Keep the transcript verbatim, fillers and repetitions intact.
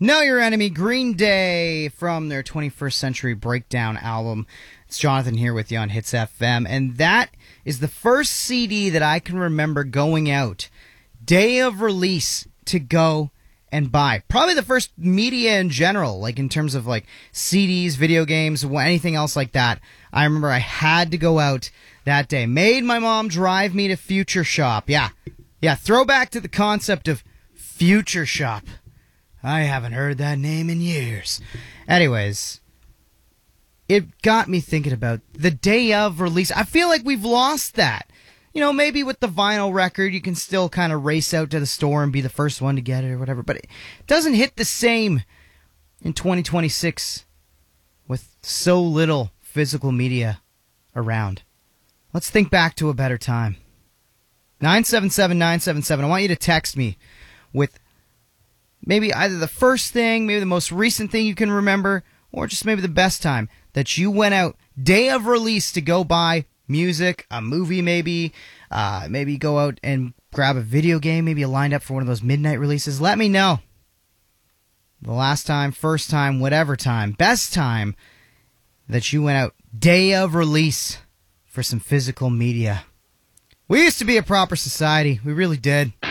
Know Your Enemy, Green Day, from their twenty-first Century Breakdown album. It's Jonathan here with you on Hits F M, and that is the first C D that I can remember going out, day of release, to go and buy. Probably the first media in general, like in terms of like C Ds, video games, anything else like that. I remember I had to go out that day. Made my mom drive me to Future Shop. Yeah, yeah, throwback to the concept of Future Shop. I haven't heard that name in years. Anyways, it got me thinking about the day of release. I feel like we've lost that. You know, maybe with the vinyl record, you can still kind of race out to the store and be the first one to get it or whatever, but it doesn't hit the same in twenty twenty-six with so little physical media around. Let's think back to a better time. nine seven seven nine seven seven. I want you to text me with maybe either the first thing, maybe the most recent thing you can remember, or just maybe the best time that you went out, day of release, to go buy music, a movie maybe, uh, maybe go out and grab a video game, maybe you lined up for one of those midnight releases. Let me know. The last time, first time, whatever time, best time that you went out, day of release, for some physical media. We used to be a proper society. We really did.